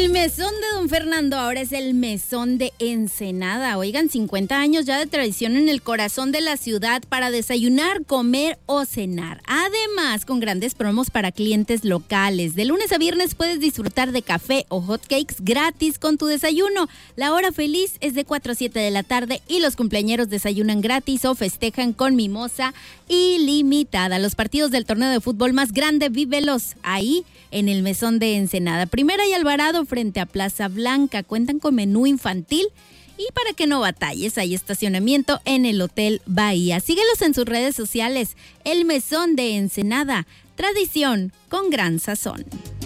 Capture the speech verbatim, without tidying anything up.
El mesón de Don Fernando ahora es el mesón de Ensenada. Oigan, cincuenta años ya de tradición en el corazón de la ciudad para desayunar, comer o cenar. Además, con grandes promos para clientes locales. De lunes a viernes puedes disfrutar de café o hot cakes gratis con tu desayuno. La hora feliz es de cuatro a siete de la tarde y los cumpleañeros desayunan gratis o festejan con mimosa ilimitada. Los partidos del torneo de fútbol más grande, vívelos ahí en el mesón de Ensenada. Primera y Alvarado frente a Plaza Blanca. Cuentan con menú infantil y para que no batalles, hay estacionamiento en el Hotel Bahía. Síguelos en sus redes sociales. El mesón de Ensenada, tradición con gran sazón.